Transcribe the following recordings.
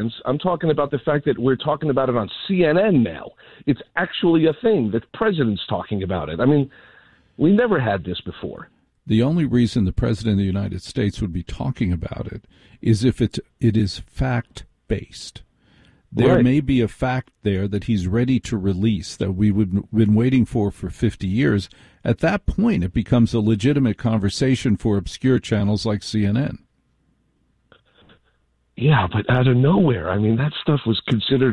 aliens. I'm talking about the fact that we're talking about it on CNN now. It's actually a thing. The president's talking about it. I mean, we never had this before. The only reason the president of the United States would be talking about it is if it is fact-based. There Right. may be a fact there that he's ready to release that we've been waiting for 50 years. At that point, it becomes a legitimate conversation for obscure channels like CNN. Yeah, but out of nowhere. I mean, that stuff was considered,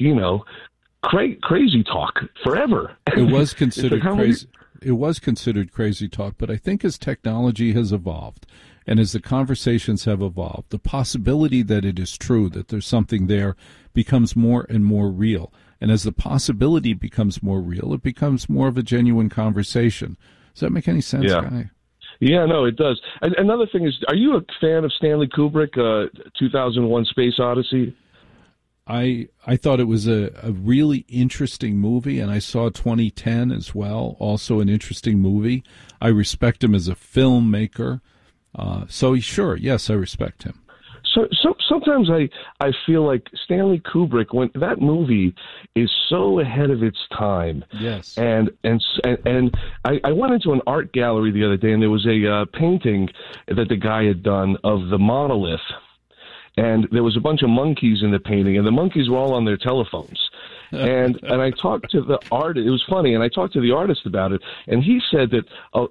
crazy talk forever. It was considered It's like, crazy. It was considered crazy talk, but I think as technology has evolved and as the conversations have evolved, the possibility that it is true, that there's something there, becomes more and more real. And as the possibility becomes more real, it becomes more of a genuine conversation. Does that make any sense, Yeah. Guy? Yeah, no, it does. Another thing is, are you a fan of Stanley Kubrick, 2001 Space Odyssey? I thought it was a really interesting movie, and I saw 2010 as well, also an interesting movie. I respect him as a filmmaker. Sure, yes, I respect him. So sometimes I feel like Stanley Kubrick, when that movie is so ahead of its time. Yes. And I went into an art gallery the other day, and there was a painting that the guy had done of the monolith. And there was a bunch of monkeys in the painting, and the monkeys were all on their telephones. And I talked to the artist. It was funny, and I talked to the artist about it, and he said that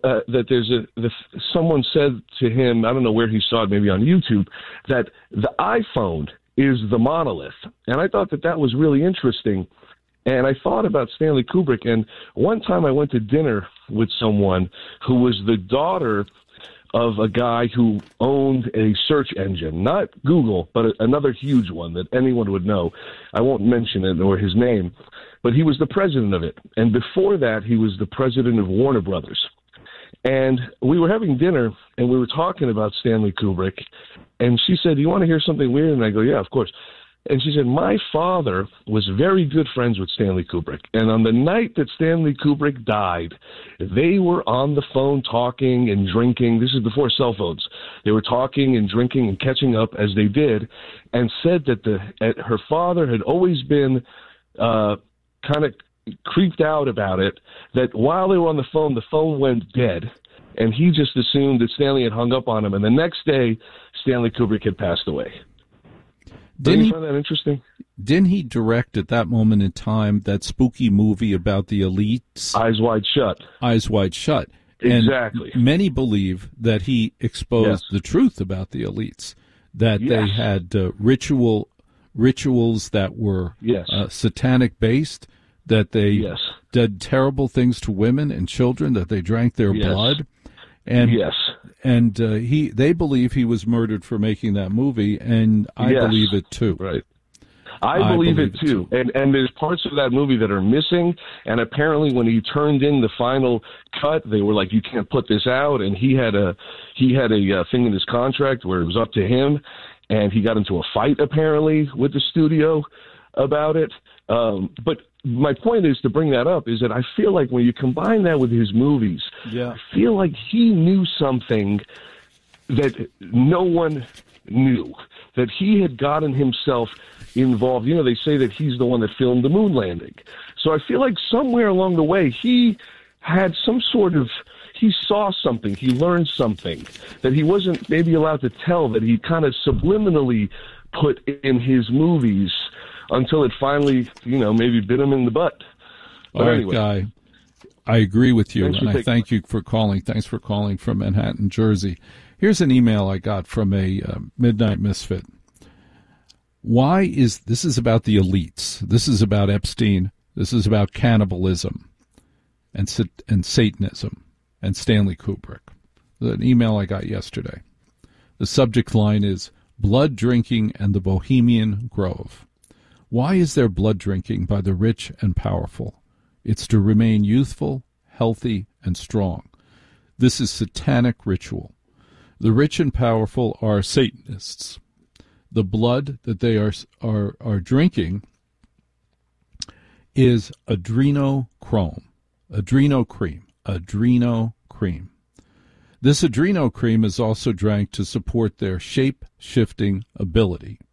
someone said to him, I don't know where he saw it, maybe on YouTube, that the iPhone is the monolith. And I thought that was really interesting. And I thought about Stanley Kubrick, and one time I went to dinner with someone who was the daughter of a guy who owned a search engine, not Google, but another huge one that anyone would know. I won't mention it or his name, but he was the president of it. And before that, he was the president of Warner Brothers. And we were having dinner, and we were talking about Stanley Kubrick, and she said, "Do you want to hear something weird?" And I go, "Yeah, of course." And she said, "My father was very good friends with Stanley Kubrick. And on the night that Stanley Kubrick died, they were on the phone talking and drinking. This is before cell phones. They were talking and drinking and catching up as they did, and said that her father had always been kind of creeped out about it, that while they were on the phone went dead. And he just assumed that Stanley had hung up on him. And the next day, Stanley Kubrick had passed away." Didn't you find that interesting? Didn't he direct at that moment in time that spooky movie about the elites? Eyes Wide Shut. Eyes Wide Shut. Exactly. And many believe that he exposed the truth about the elites, that they had rituals that were satanic based, that they did terrible things to women and children, that they drank their blood. And they believe he was murdered for making that movie, and I believe it too. Right. I believe it too. And there's parts of that movie that are missing, and apparently when he turned in the final cut, they were like, "You can't put this out," and he had a thing in his contract where it was up to him, and he got into a fight apparently with the studio about it. But my point is to bring that up is that I feel like when you combine that with his movies, I feel like he knew something that no one knew, that he had gotten himself involved. You know, they say that he's the one that filmed the moon landing. So I feel like somewhere along the way, he had some sort of, he saw something, he learned something that he wasn't maybe allowed to tell, that he kind of subliminally put in his movies until it finally, maybe bit him in the butt. But all right, anyway. Guy, I agree with you, and I thank you for calling. Thanks for calling from Manhattan, Jersey. Here's an email I got from a Midnight Misfit. This is about the elites. This is about Epstein. This is about cannibalism and Satanism and Stanley Kubrick. An email I got yesterday. The subject line is Blood Drinking and the Bohemian Grove. Why is there blood drinking by the rich and powerful? It's to remain youthful, healthy, and strong. This is satanic ritual. The rich and powerful are Satanists. The blood that they are drinking is adrenochrome, adrenochrome. This adrenochrome is also drank to support their shape-shifting ability.